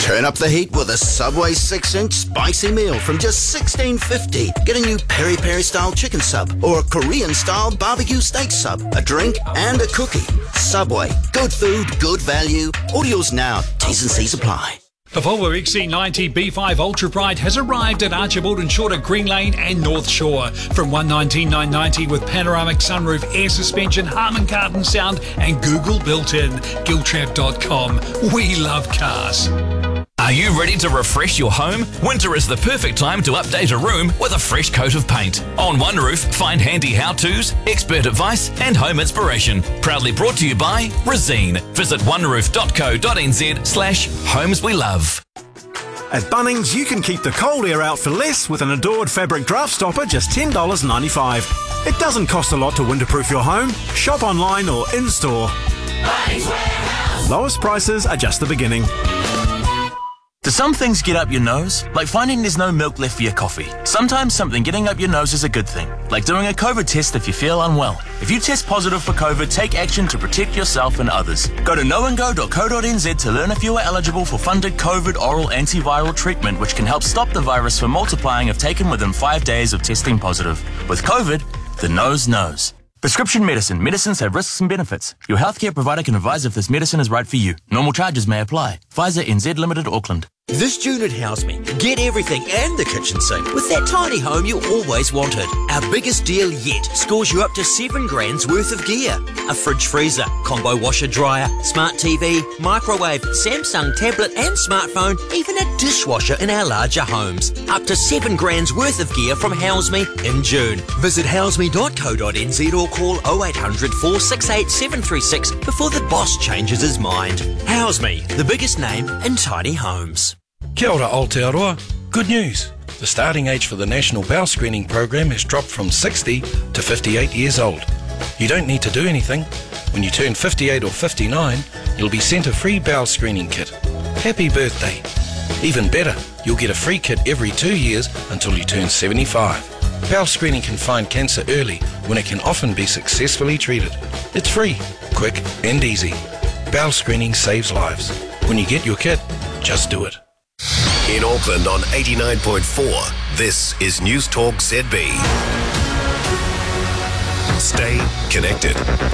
Turn up the heat with a Subway 6-inch spicy meal from just $16.50. Get a new peri-peri-style chicken sub or a Korean-style barbecue steak sub, a drink and a cookie. Subway. Good food, good value. Orders now. T's and C's apply. The Volvo XC90 B5 Ultra Pride has arrived at Archibald and Short at Green Lane and North Shore. From $119,990 with panoramic sunroof, air suspension, Harman Kardon sound and Google built-in. Giltrap.com. We love cars. Are you ready to refresh your home? Winter is the perfect time to update a room with a fresh coat of paint. On One Roof, find handy how-tos, expert advice and home inspiration. Proudly brought to you by Resene. Visit oneroof.co.nz/homes we love. At Bunnings, you can keep the cold air out for less with an Adored fabric draft stopper, just $10.95. It doesn't cost a lot to winterproof your home. Shop online or in-store. Bunnings Warehouse. Lowest prices are just the beginning. Do some things get up your nose? Like finding there's no milk left for your coffee. Sometimes something getting up your nose is a good thing. Like doing a COVID test if you feel unwell. If you test positive for COVID, take action to protect yourself and others. Go to knowandgo.co.nz to learn if you are eligible for funded COVID oral antiviral treatment, which can help stop the virus from multiplying if taken within 5 days of testing positive. With COVID, the nose knows. Prescription medicine. Medicines have risks and benefits. Your healthcare provider can advise if this medicine is right for you. Normal charges may apply. Pfizer NZ Limited, Auckland. This June at Houseme, get everything and the kitchen sink with that tiny home you always wanted. Our biggest deal yet scores you up to $7,000 worth of gear. A fridge freezer, combo washer dryer, smart TV, microwave, Samsung tablet and smartphone, even a dishwasher in our larger homes. Up to $7,000 worth of gear from Houseme in June. Visit houseme.co.nz or call 0800 468 736 before the boss changes his mind. Houseme, the biggest name in tiny homes. Kia ora Aotearoa. Good news. The starting age for the National Bowel Screening Program has dropped from 60 to 58 years old. You don't need to do anything. When you turn 58 or 59, you'll be sent a free bowel screening kit. Happy birthday. Even better, you'll get a free kit every 2 years until you turn 75. Bowel screening can find cancer early when it can often be successfully treated. It's free, quick and easy. Bowel screening saves lives. When you get your kit, just do it. In Auckland on 89.4, this is News Talk ZB. Stay connected.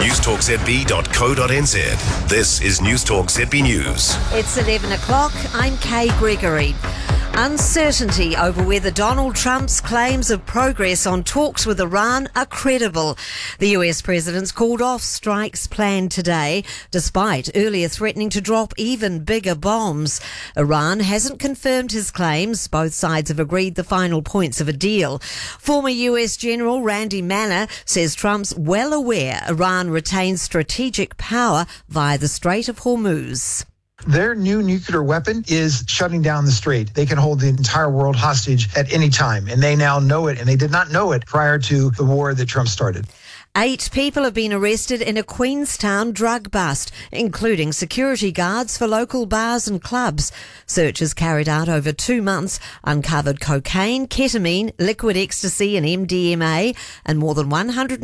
newstalkzb.co.nz. This is News Talk ZB News. It's 11 o'clock. I'm Kay Gregory. Uncertainty over whether Donald Trump's claims of progress on talks with Iran are credible. The US president's called off strikes planned today, despite earlier threatening to drop even bigger bombs. Iran hasn't confirmed his claims. Both sides have agreed the final points of a deal. Former US General Randy Manner says Trump's well aware Iran retains strategic power via the Strait of Hormuz. Their new nuclear weapon is shutting down the strait. They can hold the entire world hostage at any time, and they now know it, and they did not know it prior to the war that Trump started. 8 people have been arrested in a Queenstown drug bust, including security guards for local bars and clubs. Searches carried out over 2 months uncovered cocaine, ketamine, liquid ecstasy and MDMA, and more than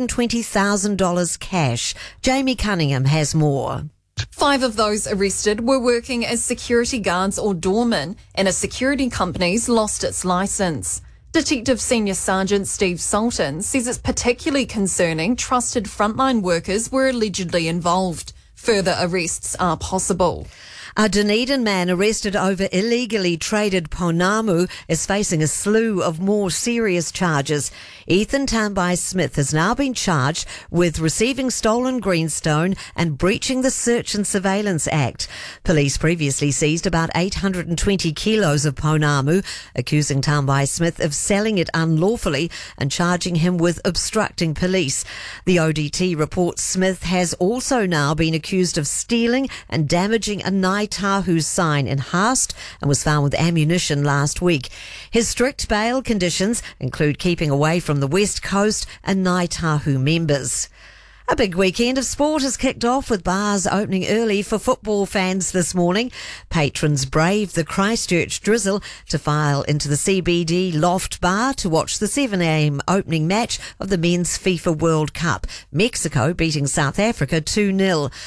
$120,000 cash. Jamie Cunningham has more. 5 of those arrested were working as security guards or doormen, and a security company's lost its licence. Detective Senior Sergeant Steve Sultan says it's particularly concerning trusted frontline workers were allegedly involved. Further arrests are possible. A Dunedin man arrested over illegally traded pounamu is facing a slew of more serious charges. Ethan Tambai Smith has now been charged with receiving stolen greenstone and breaching the Search and Surveillance Act. Police previously seized about 820 kilos of pounamu, accusing Tambai Smith of selling it unlawfully and charging him with obstructing police. The ODT reports Smith has also now been accused of stealing and damaging a Ngāi Tahu sign in Haast and was found with ammunition last week. His strict bail conditions include keeping away from the West Coast and Ngāi Tahu members. A big weekend of sport has kicked off with bars opening early for football fans this morning. Patrons braved the Christchurch drizzle to file into the CBD Loft Bar to watch the 7 a.m. opening match of the Men's FIFA World Cup. Mexico beating South Africa 2-0.